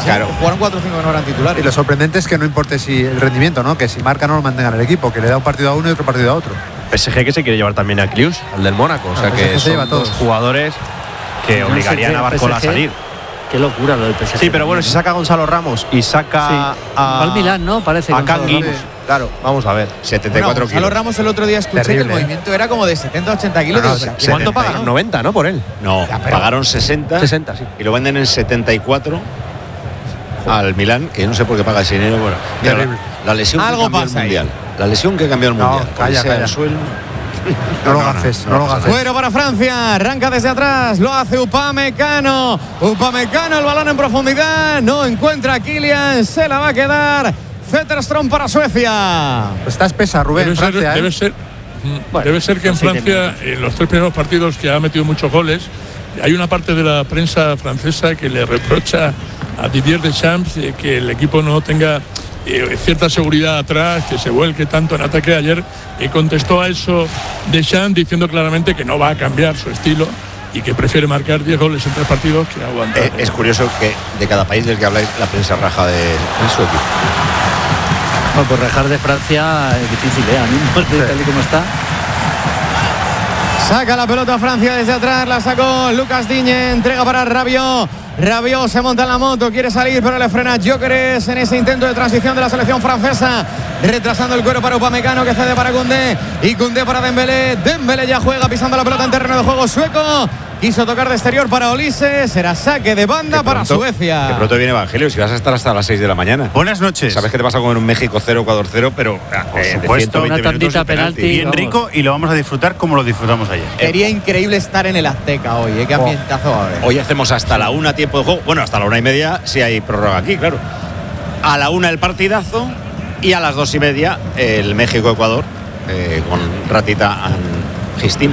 Claro. Jugaron 4 o 5 que no eran titulares. Y lo sorprendente es que no importe si el rendimiento, ¿no? Que si marca no lo mantenga en el equipo, que le da un partido a uno y otro partido a otro. PSG que se quiere llevar también a Klius, al del Mónaco. O sea que PSG se lleva son todos. dos jugadores que obligarían a Barcola a salir. Qué locura lo del PSG. Sí, pero bueno, si saca a Gonzalo Ramos y saca Va al Milán, ¿no? Parece. a Gonzalo Kangin. Ramos. Claro, vamos a ver. 74 Gonzalo kilos. Ramos el otro día escuché Terrible, que el movimiento era como de 70-80 kilos. No, Digo, sí. ¿Cuánto pagaron? 90, ¿no? Por él. No, pagaron 60. 60, sí. Y lo venden en 74 al Milán, que no sé por qué paga ese dinero. Bueno, mira, Terrible. la lesión que Algo cambió el pasa ahí. mundial. La lesión que cambió el No, mundial. calla, Sea calla. el suelo. No lo haces, no lo pasa haces. nada. Fuera para Francia, arranca desde atrás, lo hace Upamecano. Upamecano, el balón en profundidad, no encuentra a Kylian, se la va a quedar. Zetterström para Suecia. Pues está espesa, Rubén, Francia, Debe ser que en Francia, en los 3 primeros partidos que ha metido muchos goles, hay una parte de la prensa francesa que le reprocha a Didier Deschamps que el equipo no tenga cierta seguridad atrás, que se vuelque tanto en ataque. Ayer contestó a eso Deschamps diciendo claramente que no va a cambiar su estilo y que prefiere marcar 10 goles en 3 partidos que aguantar. Es curioso que de cada país del que habláis, la prensa raja de su equipo. Bueno, pues rajar de Francia es difícil, ¿eh? A mí, tal y como está. Saca la pelota Francia desde atrás, la sacó Lucas Digne, entrega para Rabiot. Rabiot se monta en la moto, quiere salir, pero le frena Gyökeres en ese intento de transición de la selección francesa. Retrasando el cuero para Upamecano, que cede para Koundé. Y Koundé para Dembélé. Dembélé ya juega pisando la pelota en terreno de juego sueco. Quiso tocar de exterior para Olise. Será saque de banda para Suecia. De pronto viene Evangelio, si vas a estar hasta las 6 de la mañana. Buenas noches. Sabes que te vas a comer un México 0, Ecuador 0, pero Por de supuesto. 120 Una tandita minutos de penalti. Bien vamos. rico y lo vamos a disfrutar como lo disfrutamos ayer. Sería increíble estar en el Azteca hoy, qué ambientazo va a haber. Hoy hacemos hasta la 1 tiempo de juego. Bueno, hasta la 1:30 si hay prórroga aquí, claro. A la 1 el partidazo y a las 2:30 el México-Ecuador con Ratita and Gistín.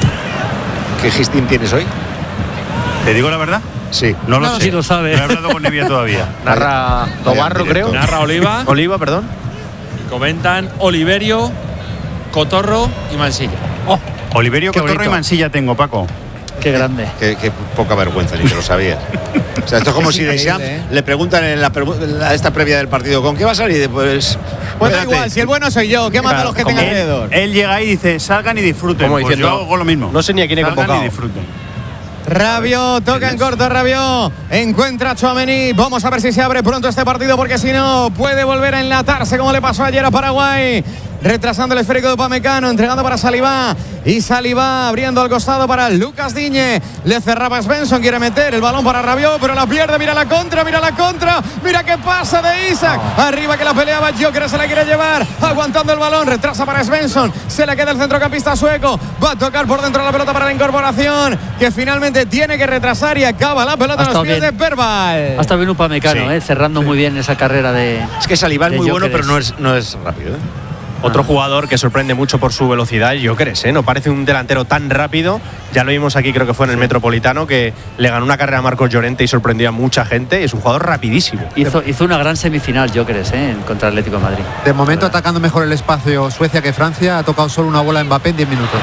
¿Qué Gistín tienes hoy? ¿Te digo la verdad? Sí. No lo No, sé. sí lo sabe. No he hablado con Nevia todavía. Narra Tobarro, directo. creo. Narra Oliva. Oliva, perdón. Comentan Oliverio, Cotorro y Mansilla. Oliverio, Qué Cotorro y bonito. Mansilla tengo, Paco. Qué grande. Qué poca vergüenza, ni que lo sabía. O sea, esto es como si increíble, Deschamps le preguntan en esta previa del partido, ¿con qué va a salir? Pues Pues da espérate. igual, si el bueno soy yo, ¿qué manda a los que tengan alrededor? Él llega ahí y dice, salgan y disfruten. Como Pues diciendo, yo hago lo mismo. no sé ni a quién he Salgan convocado. y disfruten. Rabiot, toca en corto Rabiot, encuentra a Tchouaméni. Vamos a ver si se abre pronto este partido, porque si no puede volver a enlatarse como le pasó ayer a Paraguay. Retrasando el esférico de Upamecano, entregando para Saliba. Y Saliba abriendo al costado para Lucas Digne. Le cerraba Svensson, quiere meter el balón para Rabiot, pero la pierde. Mira la contra, mira la contra. Mira qué pasa de Isaac. Arriba que la peleaba Gyökeres, se la quiere llevar. Aguantando el balón, retrasa para Svensson. Se le queda el centrocampista sueco. Va a tocar por dentro la pelota para la incorporación, que finalmente tiene que retrasar y acaba la pelota en los pies de Verbal. Ha estado bien Upamecano, Sí. cerrando muy bien esa carrera de. Es que Saliba es de muy bueno, pero Gyökeres. no es rápido, ¿eh? Otro jugador que sorprende mucho por su velocidad, Gyökeres, ¿eh? No parece un delantero tan rápido. Ya lo vimos aquí, creo que fue en el Metropolitano, que le ganó una carrera a Marcos Llorente y sorprendió a mucha gente. Es un jugador rapidísimo. Hizo una gran semifinal, Gyökeres, contra el Atlético de Madrid. De momento atacando mejor el espacio Suecia que Francia. Ha tocado solo una bola a Mbappé en 10 minutos.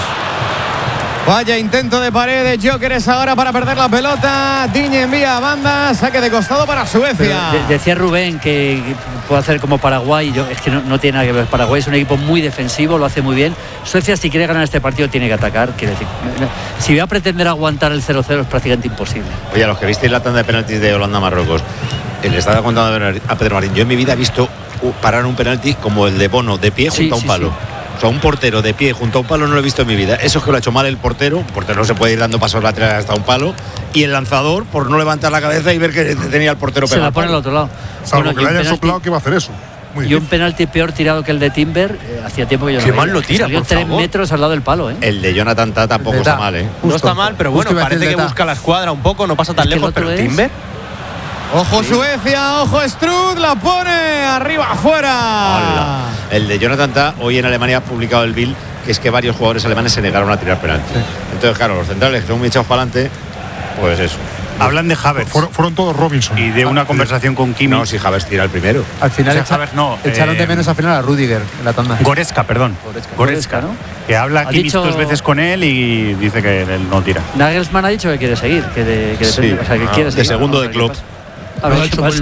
Vaya intento de pared de Gyökeres ahora para perder la pelota. Digne envía a banda, saque de costado para Suecia. Decía Rubén que puede hacer como Paraguay. Es que no tiene nada que ver. Paraguay es un equipo muy defensivo, lo hace muy bien. Suecia, si quiere ganar este partido, tiene que atacar. Quiere decir, si va a pretender aguantar el 0-0 es prácticamente imposible. Oye, a los que visteis la tanda de penaltis de Holanda-Marruecos, le estaba contando a Pedro Marín, yo en mi vida he visto parar un penalti como el de Bono, de pie junto a un palo. Sí. O sea, un portero de pie junto a un palo no lo he visto en mi vida. Eso es que lo ha hecho mal el portero no se puede ir dando pasos laterales hasta un palo. Y el lanzador, por no levantar la cabeza y ver que tenía el portero Se pegado. la pone al otro lado. Salvo Bueno, que le hayan soplado que iba a hacer eso. Muy Y un difícil. penalti peor tirado que el de Timber. Hacía tiempo que yo no Qué veía. mal lo tira, Salió por 3 favor. metros al lado del palo, El de Jonathan Tah tampoco De está Tah. mal, ¿eh? No está mal, pero bueno, Justo iba a parece decir que de Tah. busca la escuadra un poco, no pasa tan Es que el lejos, otro pero es- Timber. Ojo Suecia, ojo Strud, la pone arriba afuera. Hola. El de Jonathan Tah, hoy en Alemania ha publicado el Bild, que es que varios jugadores alemanes se negaron a tirar penalti. Entonces, claro, los centrales que son muy echados para adelante, pues eso. Hablan de Havertz Fueron todos Robinson. y de una conversación con Kimmich. No, si Havertz tira el primero. Al final O sea, Havertz no, echaron de menos al final a Rudiger en la tanda. Goretzka, perdón. Goretzka, ¿no? Que habla Ha Kimmich dicho- 2 veces con él y dice que él no tira. Nagelsmann ha dicho que quiere seguir, que depende, Sí. o sea, que quiere De seguir. segundo Vamos de a ver qué Klopp. pasa. A ver qué pasa.